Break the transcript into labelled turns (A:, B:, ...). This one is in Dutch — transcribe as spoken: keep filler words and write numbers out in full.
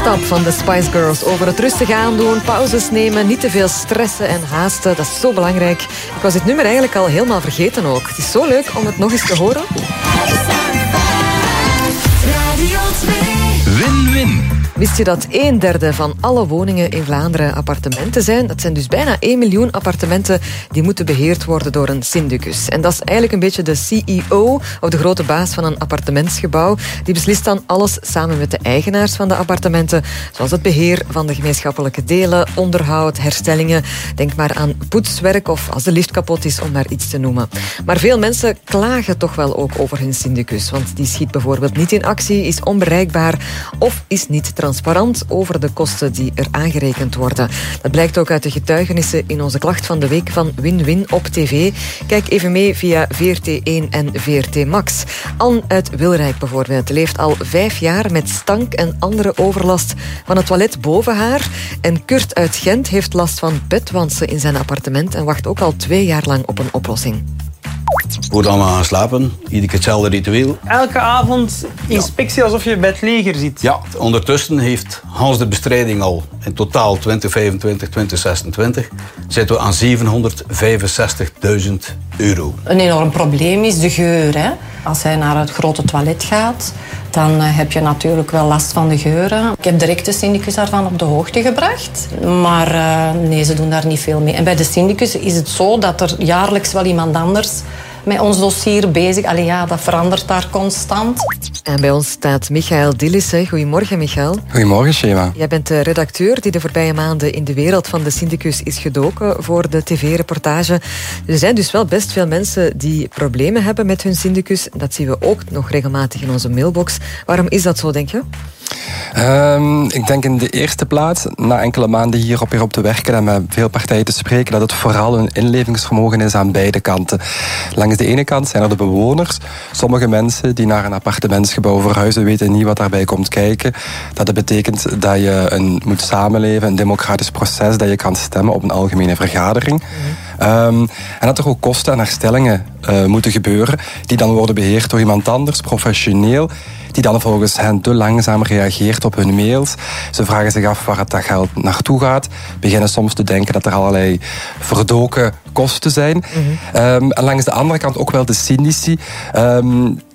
A: stap van de Spice Girls over het rustig aandoen, pauzes nemen, niet te veel stressen en haasten. Dat is zo belangrijk. Ik was dit nummer eigenlijk al helemaal vergeten ook. Het is zo leuk om het nog eens te horen.
B: Win-win.
A: Wist je dat een derde van alle woningen in Vlaanderen appartementen zijn? Dat zijn dus bijna één miljoen appartementen die moeten beheerd worden door een syndicus. En dat is eigenlijk een beetje de C E O, of de grote baas van een appartementsgebouw. Die beslist dan alles samen met de eigenaars van de appartementen, zoals het beheer van de gemeenschappelijke delen, onderhoud, herstellingen. Denk maar aan poetswerk of als de lift kapot is, om maar iets te noemen. Maar veel mensen klagen toch wel ook over hun syndicus, want die schiet bijvoorbeeld niet in actie, is onbereikbaar of is niet transparant. transparant over de kosten die er aangerekend worden. Dat blijkt ook uit de getuigenissen in onze klacht van de week van Win-Win op tv. Kijk even mee via V R T één en V R T Max. Anne uit Wilrijk bijvoorbeeld leeft al vijf jaar met stank en andere overlast van het toilet boven haar. En Kurt uit Gent heeft last van bedwansen in zijn appartement en wacht ook al twee jaar lang op een oplossing.
C: Wordt allemaal gaan slapen, iedere keer hetzelfde ritueel.
D: Elke avond inspectie alsof je bij het leger zit.
C: Ja, ondertussen heeft Hans de bestrijding al in totaal twintig vijfentwintig, twintig zesentwintig... zitten we aan zevenhonderdvijfenzestigduizend euro.
E: Een enorm probleem is de geur. Hè? Als hij naar het grote toilet gaat, dan heb je natuurlijk wel last van de geuren. Ik heb direct de syndicus daarvan op de hoogte gebracht. Maar uh, nee, ze doen daar niet veel mee. En bij de syndicus is het zo dat er jaarlijks wel iemand anders met ons dossier bezig. Allee, ja, dat verandert daar constant.
A: En bij ons staat Michael Dillissen. Goedemorgen, Michael.
F: Goedemorgen, Shema.
A: Jij bent de redacteur die de voorbije maanden in de wereld van de syndicus is gedoken voor de tv-reportage. Er zijn dus wel best veel mensen die problemen hebben met hun syndicus. Dat zien we ook nog regelmatig in onze mailbox. Waarom is dat zo, denk je?
F: Um, ik denk in de eerste plaats, na enkele maanden hierop weer op te werken en met veel partijen te spreken, dat het vooral een inlevingsvermogen is aan beide kanten. Langs de ene kant zijn er de bewoners. Sommige mensen die naar een appartementsgebouw verhuizen weten niet wat daarbij komt kijken. Dat het betekent dat je een, moet samenleven, een democratisch proces, dat je kan stemmen op een algemene vergadering. Mm-hmm. Um, en dat er ook kosten en herstellingen uh, moeten gebeuren, die dan worden beheerd door iemand anders, professioneel, die dan volgens hen te langzaam reageert op hun mails. Ze vragen zich af waar het dat geld naartoe gaat. Beginnen soms te denken dat er allerlei verdoken kosten zijn. Mm-hmm. Um, en langs de andere kant ook wel de syndici. Um,